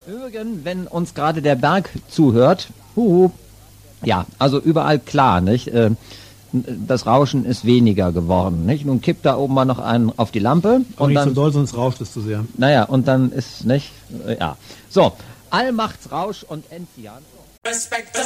Übrigens, wenn uns gerade der Berg zuhört, ja, also überall klar, nicht? Das Rauschen ist weniger geworden, nicht? Nun kippt da oben mal noch einen auf die Lampe. Und nicht dann, so doll, sonst rauscht es zu sehr. Naja, und dann ist, nicht? Ja. So, Allmachtsrausch und Enzian. Respekt.